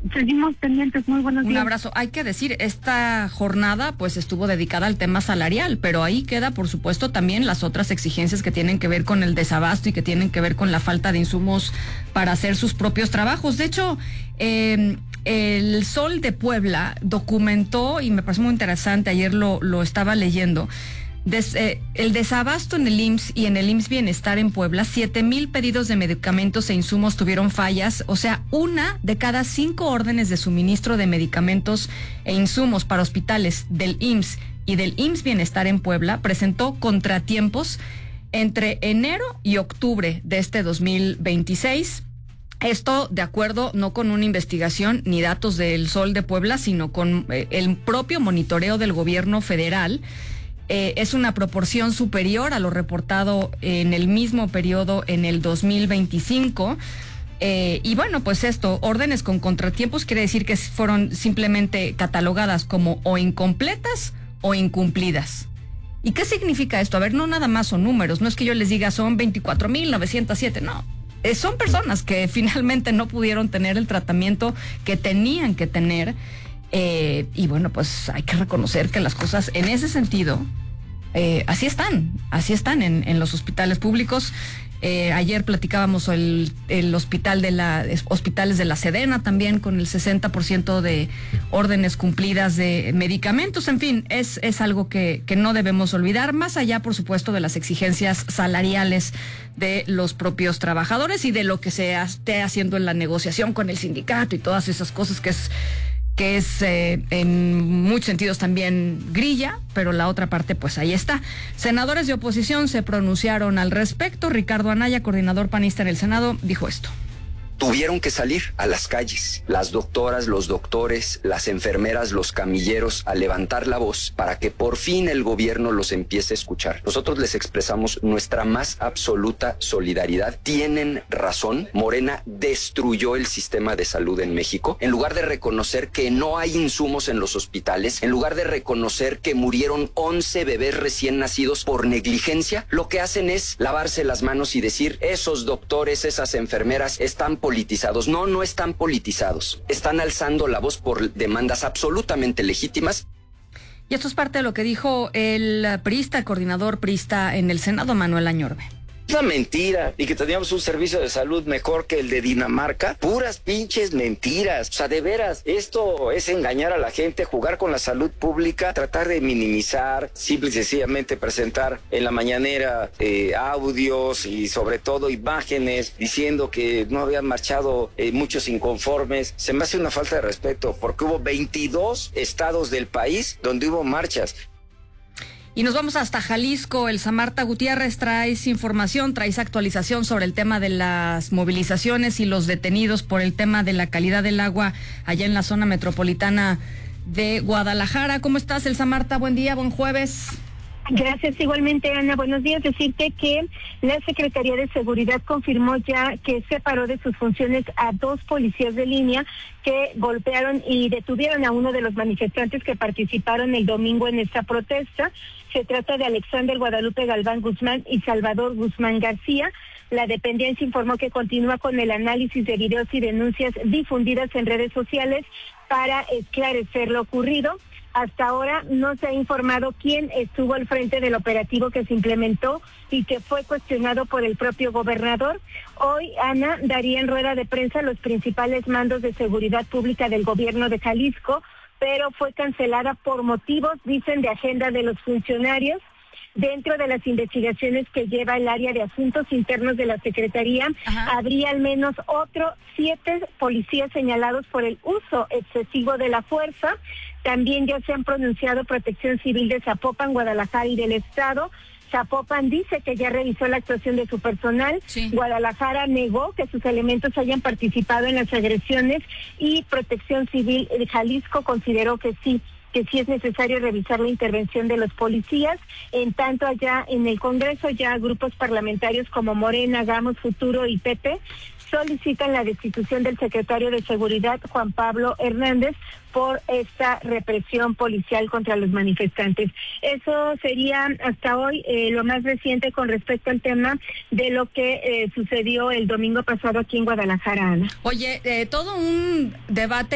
Seguimos pendientes. Muy buenos días. Un abrazo. Hay que decir, esta jornada pues estuvo dedicada al tema salarial, pero ahí queda, por supuesto, también las otras exigencias que tienen que ver con el desabasto y que tienen que ver con la falta de insumos para hacer sus propios trabajos. De hecho, el Sol de Puebla documentó, y me pareció muy interesante, ayer lo estaba leyendo, el desabasto en el IMSS y en el IMSS Bienestar en Puebla. 7,000 pedidos de medicamentos e insumos tuvieron fallas, o sea, 1 de cada 5 órdenes de suministro de medicamentos e insumos para hospitales del IMSS y del IMSS Bienestar en Puebla presentó contratiempos entre enero y octubre de este 2026. Esto de acuerdo no con una investigación ni datos del Sol de Puebla, sino con el propio monitoreo del gobierno federal. Es una proporción superior a lo reportado en el mismo periodo en el 2025. Y bueno, pues esto, órdenes con contratiempos quiere decir que fueron simplemente catalogadas como o incompletas o incumplidas. ¿Y qué significa esto? A ver, no nada más son números, no es que yo les diga son 24,907, no. Son personas que finalmente no pudieron tener el tratamiento que tenían que tener. Y bueno, pues hay que reconocer que las cosas en ese sentido así están en los hospitales públicos. Ayer platicábamos el hospitales de la Sedena también con el 60% de órdenes cumplidas de medicamentos. En fin, es algo que no debemos olvidar, más allá, por supuesto, de las exigencias salariales de los propios trabajadores y de lo que se esté haciendo en la negociación con el sindicato y todas esas cosas que es en muchos sentidos también grilla, pero la otra parte pues ahí está. Senadores de oposición se pronunciaron al respecto. Ricardo Anaya, coordinador panista en el Senado, dijo esto. Tuvieron que salir a las calles, las doctoras, los doctores, las enfermeras, los camilleros, a levantar la voz para que por fin el gobierno los empiece a escuchar. Nosotros les expresamos nuestra más absoluta solidaridad. Tienen razón, Morena destruyó el sistema de salud en México. En lugar de reconocer que no hay insumos en los hospitales, en lugar de reconocer que murieron 11 bebés recién nacidos por negligencia, lo que hacen es lavarse las manos y decir, esos doctores, esas enfermeras están politizados. No están politizados. Están alzando la voz por demandas absolutamente legítimas. Y esto es parte de lo que dijo el coordinador priista en el Senado, Manuel Añorbe. Es una mentira, y que teníamos un servicio de salud mejor que el de Dinamarca. Puras pinches mentiras. O sea, de veras, esto es engañar a la gente, jugar con la salud pública, tratar de minimizar, simple y sencillamente presentar en la mañanera audios y sobre todo imágenes diciendo que no habían marchado muchos inconformes. Se me hace una falta de respeto, porque hubo 22 estados del país donde hubo marchas. Y nos vamos hasta Jalisco. Elsa Marta Gutiérrez, traes información, traes actualización sobre el tema de las movilizaciones y los detenidos por el tema de la calidad del agua allá en la zona metropolitana de Guadalajara. ¿Cómo estás, Elsa Marta? Buen día, buen jueves. Gracias, igualmente, Ana. Buenos días. Decirte que la Secretaría de Seguridad confirmó ya que separó de sus funciones a 2 policías de línea que golpearon y detuvieron a uno de los manifestantes que participaron el domingo en esta protesta. Se trata de Alexander Guadalupe Galván Guzmán y Salvador Guzmán García. La dependencia informó que continúa con el análisis de videos y denuncias difundidas en redes sociales para esclarecer lo ocurrido. Hasta ahora no se ha informado quién estuvo al frente del operativo que se implementó y que fue cuestionado por el propio gobernador. Hoy, Ana, daría en rueda de prensa los principales mandos de seguridad pública del gobierno de Jalisco, pero fue cancelada por motivos, dicen, de agenda de los funcionarios. Dentro de las investigaciones que lleva el área de asuntos internos de la Secretaría, habría al menos otros 7 policías señalados por el uso excesivo de la fuerza. También ya se han pronunciado Protección Civil de Zapopan, Guadalajara y del Estado. Zapopan dice que ya revisó la actuación de su personal. Sí. Guadalajara negó que sus elementos hayan participado en las agresiones y Protección Civil de Jalisco consideró que sí es necesario revisar la intervención de los policías. En tanto, allá en el Congreso, ya grupos parlamentarios como Morena, Gamos, Futuro y PP solicitan la destitución del secretario de Seguridad, Juan Pablo Hernández, por esta represión policial contra los manifestantes. Eso sería hasta hoy lo más reciente con respecto al tema de lo que sucedió el domingo pasado aquí en Guadalajara, Ana. Oye, todo un debate